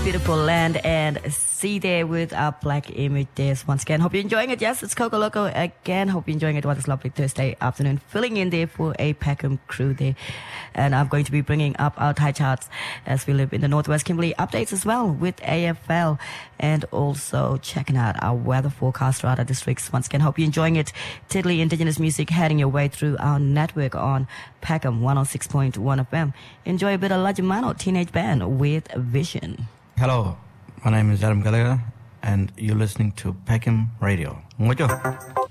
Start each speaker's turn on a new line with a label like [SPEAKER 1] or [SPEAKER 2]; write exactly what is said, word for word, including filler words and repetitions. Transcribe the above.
[SPEAKER 1] beautiful land and sea there with our Black Images once again. Hope you're enjoying it. Yes, it's Coco Loco again. Hope you're enjoying it. What a lovely Thursday afternoon. Filling in there for a Peckham crew there. And I'm going to be bringing up our Thai charts as we live in the Northwest Kimberley updates as well with A F L, and also checking out our weather forecast for other districts. Once again, hope you're enjoying it. Tiddly Indigenous music heading your way through our network on Peckham one oh six point one F M. Enjoy a bit of La Germano Teenage Band with Vision.
[SPEAKER 2] Hello, my name is Adam Gallagher, and you're listening to Peckham Radio. Ngojo.